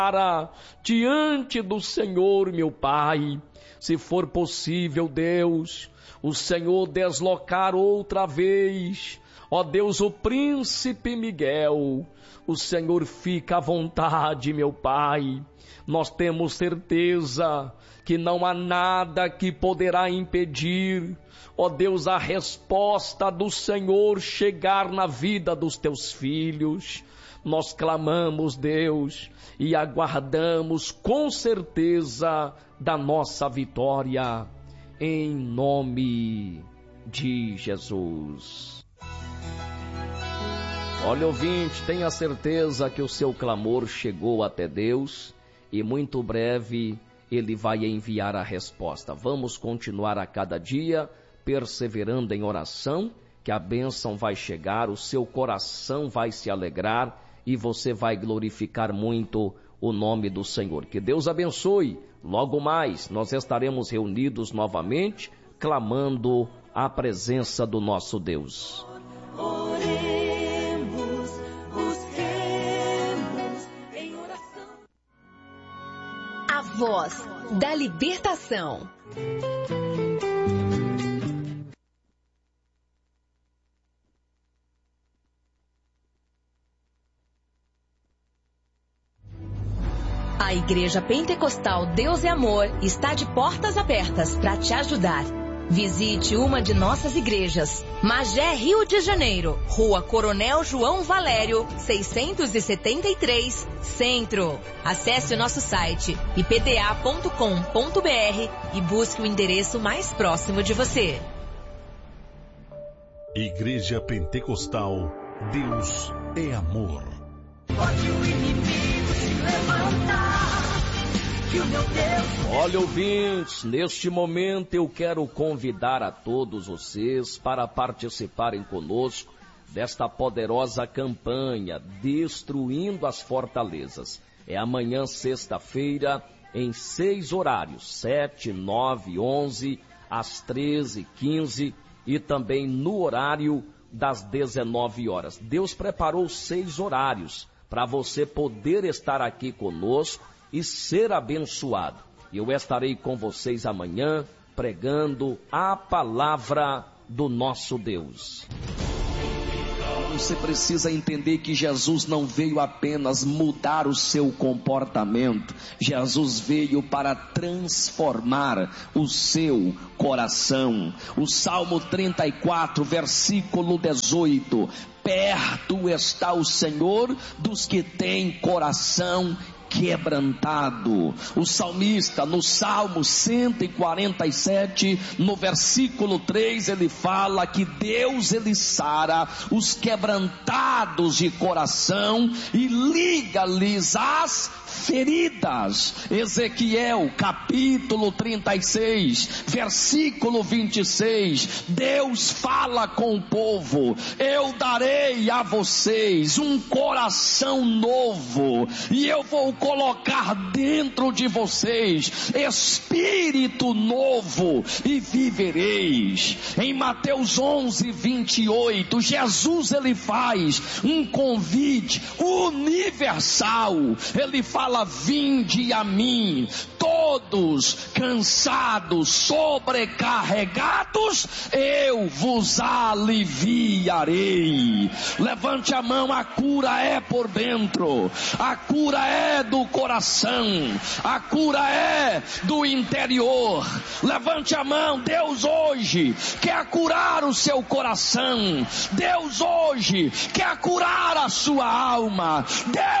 diante do Senhor, meu Pai. Se for possível, Deus, o Senhor deslocar outra vez, ó Deus, o príncipe Miguel, o Senhor fica à vontade, meu Pai. Nós temos certeza que não há nada que poderá impedir, ó Deus, a resposta do Senhor chegar na vida dos teus filhos. Nós clamamos, Deus, e aguardamos com certeza da nossa vitória, em nome de Jesus. Olha, ouvinte, tenha certeza que o seu clamor chegou até Deus e muito breve Ele vai enviar a resposta. Vamos continuar a cada dia perseverando em oração, que a bênção vai chegar, o seu coração vai se alegrar e você vai glorificar muito o nome do Senhor. Que Deus abençoe. Logo mais nós estaremos reunidos novamente, clamando a presença do nosso Deus. Oremos, busquemos em oração. A voz da libertação. A Igreja Pentecostal Deus é Amor está de portas abertas para te ajudar. Visite uma de nossas igrejas. Magé, Rio de Janeiro, Rua Coronel João Valério, 673, Centro. Acesse o nosso site ipda.com.br e busque o endereço mais próximo de você. Igreja Pentecostal Deus é Amor. Pode o inimigo se levantar, que o meu Deus... Olha, ouvintes, neste momento eu quero convidar a todos vocês para participarem conosco desta poderosa campanha Destruindo as Fortalezas. É amanhã, sexta-feira, em 6 horários, 7, 9, 11, às 13, 15 e também no horário das 19 horas. Deus preparou 6 horários para você poder estar aqui conosco e ser abençoado. Eu estarei com vocês amanhã pregando a palavra do nosso Deus. Você precisa entender que Jesus não veio apenas mudar o seu comportamento. Jesus veio para transformar o seu coração. O Salmo 34, versículo 18. Perto está o Senhor dos que têm coração quebrantado. O salmista, no Salmo 147, no versículo 3, ele fala que Deus, ele sara os quebrantados de coração e liga-lhes as feridas. Ezequiel, capítulo 36, versículo 26, Deus fala com o povo: eu darei a vocês um coração novo, e eu vou colocar dentro de vocês espírito novo, e vivereis. Em Mateus 11, 28, Jesus, ele faz um convite universal. Ele fala: vinde a mim, todos cansados, sobrecarregados, eu vos aliviarei. Levante a mão, a cura é por dentro, a cura é do coração, a cura é do interior. Levante a mão. Deus hoje quer curar o seu coração. Deus hoje quer curar a sua alma. Deus